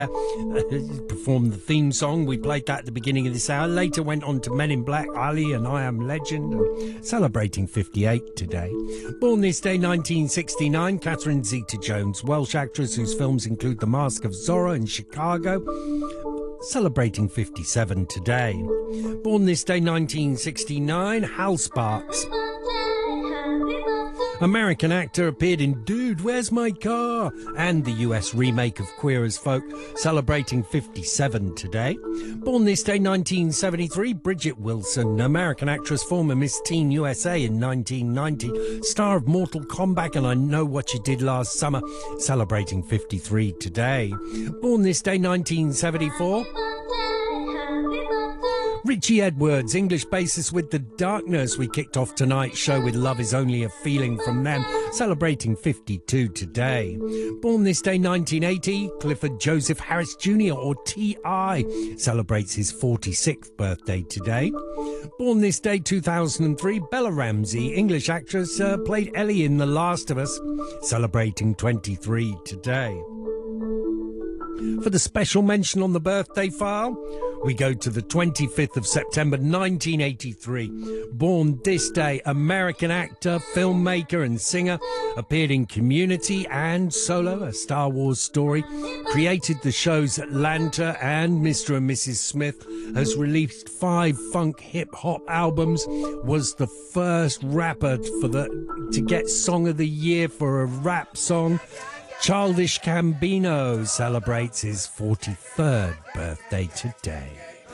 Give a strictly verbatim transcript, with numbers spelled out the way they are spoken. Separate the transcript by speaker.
Speaker 1: performed the theme song. We played that at the beginning of this hour. Later went on to Men in Black, Ali and I Am Legend, and celebrating fifty-eight today. Born this day, nineteen sixty-nine, Catherine Zeta-Jones, Welsh actress whose films include The Mask of Zorro and Chicago, celebrating fifty-seven today. Born this day, nineteen sixty-nine, Hal Sparks, American actor, appeared in Dude, Where's My Car? And the U S remake of Queer as Folk, celebrating fifty-seven today. Born this day, nineteen seventy-three, Bridget Wilson, American actress, former Miss Teen U S A in nineteen ninety, star of Mortal Kombat and I Know What You Did Last Summer, celebrating fifty-three today. Born this day, nineteen seventy-four, Richie Edwards, English bassist with The Darkness. We kicked off tonight's show with Love Is Only a Feeling from them, celebrating fifty-two today. Born this day, nineteen eighty, Clifford Joseph Harris Junior, or T I, celebrates his forty-sixth birthday today. Born this day, two thousand three, Bella Ramsey, English actress, uh, played Ellie in The Last of Us, celebrating twenty-three today. For the special mention on the birthday file, we go to the twenty-fifth of September nineteen eighty-three. Born this day, American actor, filmmaker and singer, appeared in Community and Solo, A Star Wars Story, created the shows Atlanta and Mister and Missus Smith, has released five funk hip-hop albums, was the first rapper for the to get Song of the Year for a rap song. Childish Gambino celebrates his forty-third birthday today.